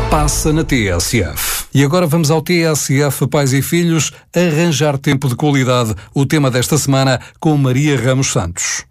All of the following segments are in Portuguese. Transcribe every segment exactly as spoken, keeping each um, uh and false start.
Passa na T S F. E agora vamos ao T S F Pais e Filhos, arranjar tempo de qualidade. O tema desta semana com Maria Ramos Santos.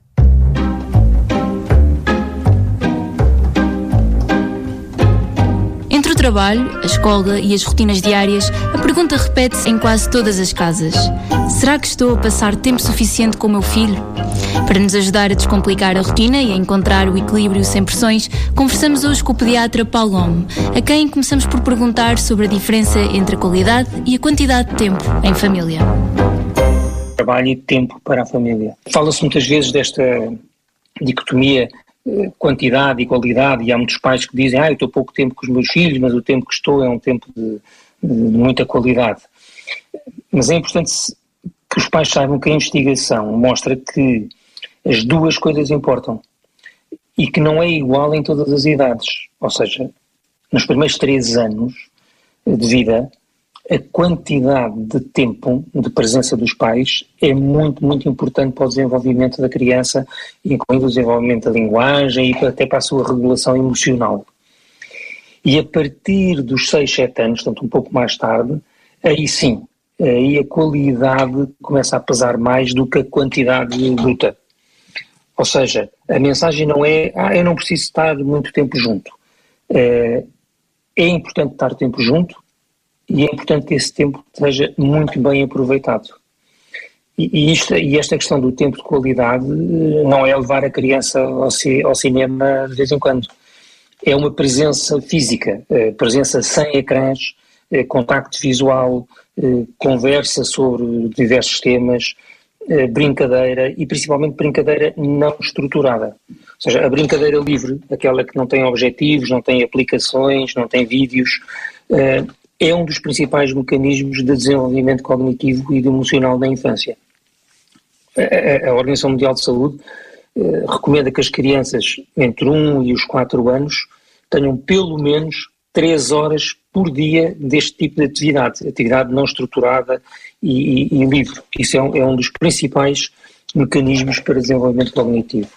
Entre o trabalho, a escola e as rotinas diárias, a pergunta repete-se em quase todas as casas. Será que estou a passar tempo suficiente com o meu filho? Para nos ajudar a descomplicar a rotina e a encontrar o equilíbrio sem pressões, conversamos hoje com o pediatra Paulo Homme, a quem começamos por perguntar sobre a diferença entre a qualidade e a quantidade de tempo em família. Trabalho e tempo para a família. Fala-se muitas vezes desta dicotomia quantidade e qualidade, e há muitos pais que dizem ah, eu estou pouco tempo com os meus filhos, mas o tempo que estou é um tempo de, de muita qualidade. Mas é importante que os pais saibam que a investigação mostra que as duas coisas importam e que não é igual em todas as idades. Ou seja, nos primeiros três anos de vida, a quantidade de tempo de presença dos pais é muito, muito importante para o desenvolvimento da criança, incluindo o desenvolvimento da linguagem e até para a sua regulação emocional. E a partir dos seis, sete anos, portanto um pouco mais tarde, aí sim, aí a qualidade começa a pesar mais do que a quantidade bruta. Ou seja, a mensagem não é, ah, eu não preciso estar muito tempo junto. É, é importante estar tempo junto, e é importante que esse tempo seja muito bem aproveitado. E, e, isto, e esta questão do tempo de qualidade não é levar a criança ao, ci, ao cinema de vez em quando. É uma presença física, presença sem ecrãs, contacto visual, conversa sobre diversos temas, brincadeira e principalmente brincadeira não estruturada. Ou seja, a brincadeira livre, aquela que não tem objetivos, não tem aplicações, não tem vídeos, é um dos principais mecanismos de desenvolvimento cognitivo e de emocional da infância. A, a Organização Mundial de Saúde eh, recomenda que as crianças entre um e os quatro anos tenham pelo menos três horas por dia deste tipo de atividade, atividade não estruturada e, e, e livre. Isso é um, é um dos principais mecanismos para desenvolvimento cognitivo.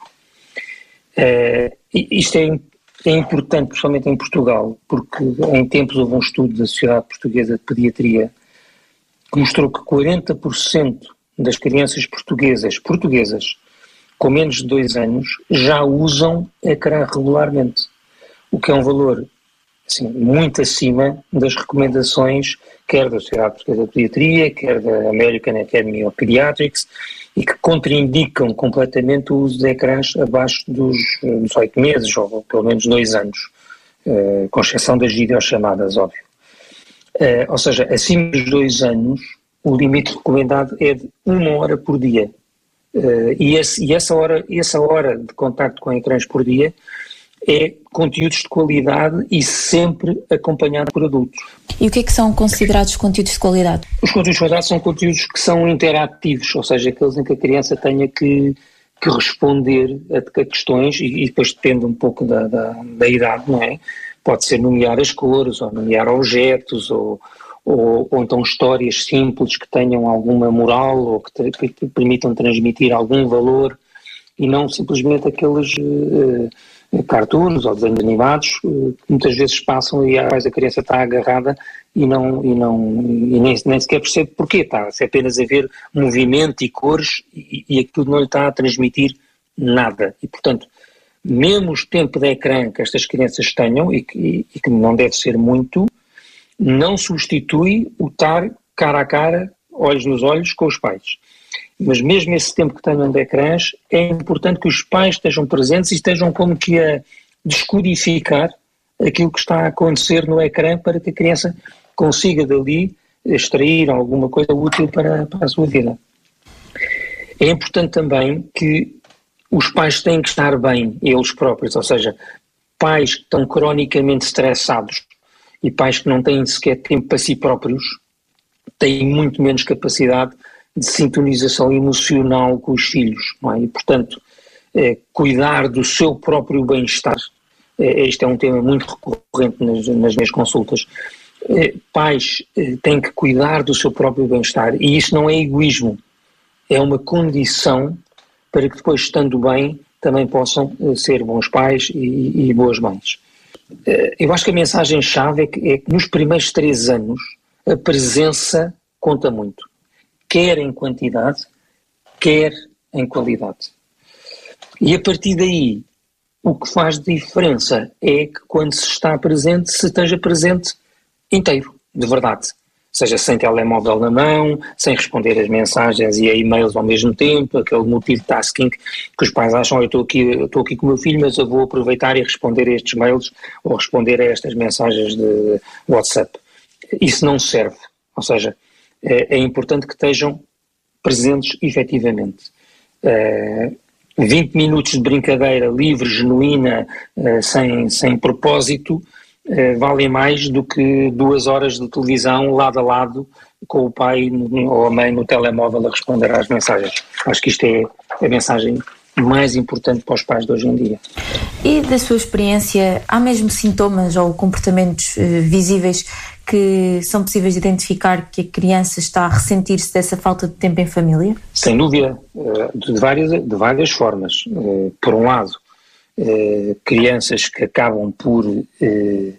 Eh, isto é É importante, principalmente em Portugal, porque em tempos houve um estudo da Sociedade Portuguesa de Pediatria que mostrou que quarenta por cento das crianças portuguesas, portuguesas com menos de dois anos já usam ecrã regularmente, o que é um valor assim, muito acima das recomendações quer da Sociedade Portuguesa de Pediatria, quer da American Academy of Pediatrics, e que contraindicam completamente o uso de ecrãs abaixo dos dezoito meses, ou pelo menos dois anos, uh, com exceção das videochamadas, óbvio. Uh, ou seja, acima dos dois anos, o limite recomendado é de uma hora por dia. Uh, e esse, e essa, hora, essa hora de contacto com ecrãs por dia é conteúdos de qualidade e sempre acompanhado por adultos. E o que é que são considerados conteúdos de qualidade? Os conteúdos de qualidade são conteúdos que são interativos, ou seja, aqueles em que a criança tenha que, que responder a, a questões, e, e depois depende um pouco da, da, da idade, não é? Pode ser nomear as cores, ou nomear objetos, ou, ou, ou então histórias simples que tenham alguma moral, ou que, que, que permitam transmitir algum valor, e não simplesmente aqueles uh, cartoons ou desenhos animados uh, que muitais vezes passam e às vezes a criança está agarrada e, não, e, não, e nem, nem sequer percebe porquê, está se é apenas a ver movimento e cores e, e aquilo não lhe está a transmitir nada. E portanto, mesmo o tempo de ecrã que estas crianças tenham, e que, e que não deve ser muito, não substitui o estar cara a cara, olhos nos olhos com os pais. Mas mesmo esse tempo que tenham de ecrãs, é importante que os pais estejam presentes e estejam como que a descodificar aquilo que está a acontecer no ecrã para que a criança consiga dali extrair alguma coisa útil para, para a sua vida. É importante também que os pais têm que estar bem, eles próprios, ou seja, pais que estão cronicamente estressados e pais que não têm sequer tempo para si próprios, têm muito menos capacidade de sintonização emocional com os filhos, não é? E, portanto, eh, cuidar do seu próprio bem-estar, eh, este é um tema muito recorrente nas, nas minhas consultas, eh, pais eh, têm que cuidar do seu próprio bem-estar, e isso não é egoísmo, é uma condição para que depois, estando bem, também possam eh, ser bons pais e, e boas mães. Eu acho que a mensagem-chave é que, é que nos primeiros três anos a presença conta muito, quer em quantidade, quer em qualidade. E a partir daí, o que faz diferença é que quando se está presente, se esteja presente inteiro, de verdade. Seja sem telemóvel na mão, sem responder as mensagens e a e-mails ao mesmo tempo, aquele multitasking que os pais acham, eu estou aqui, eu estou aqui com o meu filho, mas eu vou aproveitar e responder a estes mails ou responder a estas mensagens de WhatsApp. Isso não serve. Ou seja, é, é importante que estejam presentes efetivamente. Uh, vinte minutos de brincadeira livre, genuína, uh, sem, sem propósito, Uh, valem mais do que duas horas de televisão lado a lado com o pai no, ou a mãe no telemóvel a responder às mensagens. Acho que isto é a mensagem mais importante para os pais de hoje em dia. E da sua experiência, há mesmo sintomas ou comportamentos uh, visíveis que são possíveis de identificar que a criança está a ressentir-se dessa falta de tempo em família? Sem dúvida, uh, de, várias, de várias formas. Uh, por um lado, Uh, crianças que acabam por uh,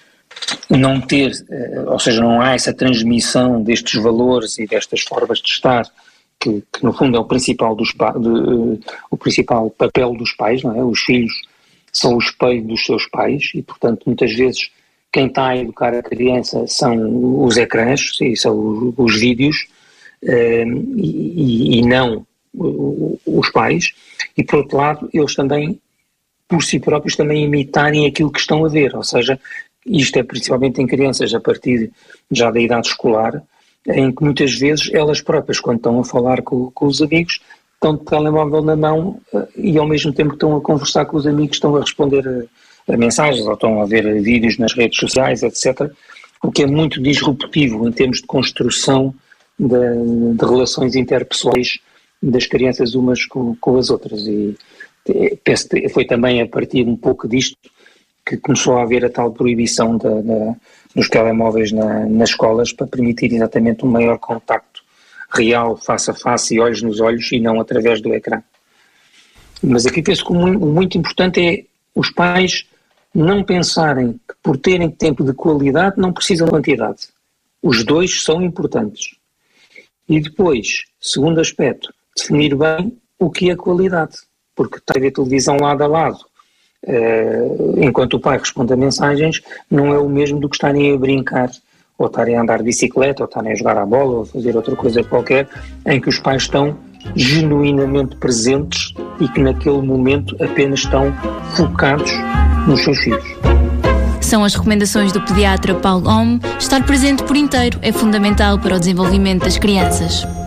não ter, uh, ou seja, não há essa transmissão destes valores e destas formas de estar, que, que no fundo é o principal, dos pa- de, uh, o principal papel dos pais, não é? Os filhos são o espelho dos seus pais e, portanto, muitas vezes quem está a educar a criança são os ecrãs, e são os, os vídeos, uh, e, e não uh, os pais, e por outro lado eles também por si próprios também imitarem aquilo que estão a ver, ou seja, isto é principalmente em crianças a partir já da idade escolar, em que muitas vezes elas próprias, quando estão a falar com, com os amigos, estão de telemóvel na mão e ao mesmo tempo que estão a conversar com os amigos, estão a responder a, a mensagens ou estão a ver vídeos nas redes sociais, etcétera, o que é muito disruptivo em termos de construção de, de relações interpessoais das crianças umas com, com as outras. E penso que foi também a partir um pouco disto que começou a haver a tal proibição da, da, dos telemóveis na, nas escolas para permitir exatamente um maior contacto real, face a face e olhos nos olhos e não através do ecrã. Mas aqui penso que o muito, o muito importante é os pais não pensarem que por terem tempo de qualidade não precisam de quantidade. Os dois são importantes. E depois, segundo aspecto, definir bem o que é qualidade. Porque estar a ver televisão lado a lado, uh, enquanto o pai responde a mensagens, não é o mesmo do que estarem a brincar, ou estarem a andar de bicicleta, ou estarem a jogar à bola, ou a fazer outra coisa qualquer, em que os pais estão genuinamente presentes e que naquele momento apenas estão focados nos seus filhos. São as recomendações do pediatra Paulo Homme. Estar presente por inteiro é fundamental para o desenvolvimento das crianças.